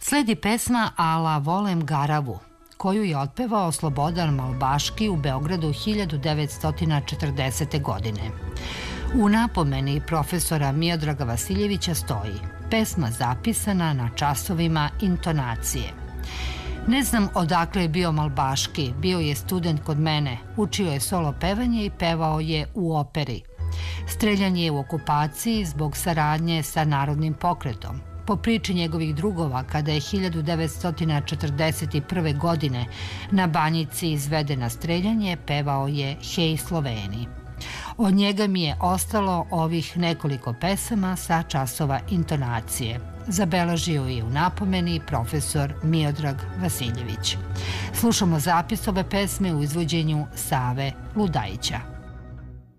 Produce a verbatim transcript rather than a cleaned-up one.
Sledi pesma Ala volem Garavu, koju je otpevao Slobodan Malbaški u Beogradu hiljadu devetsto četrdesete. godine. U napomeni profesora Miodraga Vasiljevića stoji: pesma zapisana na časovima intonacije. Ne znam odakle je bio Malbaški, bio je student kod mene, učio je solo pevanje i pevao je u operi. Streljan je u okupaciji zbog saradnje sa Narodnim pokretom. Po priči njegovih drugova, kada je hiljadu devetsto četrdeset prve. godine na Banjici izvedena streljanje, pevao je Hej Sloveni. Od njega mi je ostalo ovih nekoliko pesama sa časova intonacije. Zabeležio je u napomeni profesor Miodrag Vasiljević. Slušamo zapis ove pesme u izvođenju Save Ludajića.